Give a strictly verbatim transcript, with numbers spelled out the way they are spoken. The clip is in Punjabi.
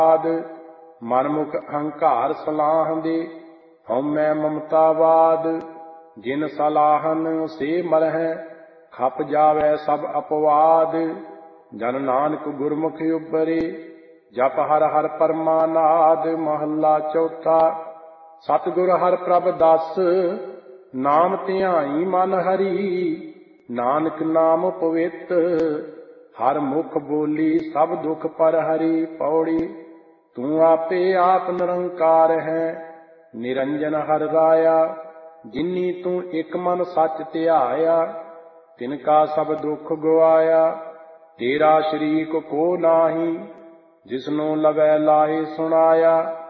ਮਨਮੁਖ ਅਹੰਕਾਰ ਸਲਾਹੰਦੇ, ਹਉਮੈ ਮਮਤਾਵਾਦ। ਜਿਨ ਸਲਾਹਨ ਸੇ ਮਰਹਿ, ਖਪ ਜਾਵੈ ਸਭ ਅਪਵਾਦ। ਜਨ ਨਾਨਕ ਗੁਰਮੁਖ ਉਬਰੇ, ਜਪ ਹਰਿ ਹਰਿ ਪਰਮਾਨਾਦ। ਮਹੱਲਾ ਚੌਥਾ। ਸਤਿਗੁਰ ਹਰਿ ਪ੍ਰਭ ਦਸ, ਨਾਮ ਧਿਆਈ ਮਨ ਹਰੀ। ਨਾਨਕ ਨਾਮ ਪਵਿੱਤ, ਹਰ ਮੁਖ ਬੋਲੀ ਸਭ ਦੁਖ ਪਰ ਹਰੀ। ਪੌੜੀ। ਤੂੰ ਆਪੇ ਆਪ ਨਿਰੰਕਾਰ ਹੈ, ਨਿਰੰਜਨ ਹਰਿ ਰਾਇਆ। ਜਿਨੀ ਤੂੰ ਇਕ ਮਨ ਸੱਚ ਧਿਆਇਆ, ਤਿਨ ਕਾ ਸਭ ਦੁਖ ਗਵਾਇਆ। ਤੇਰਾ ਸ਼ਰੀਕ ਕੋ ਨਾਹੀ, ਜਿਸਨੂੰ ਲਵੈ ਲਾਹੇ ਸੁਣਾਇਆ।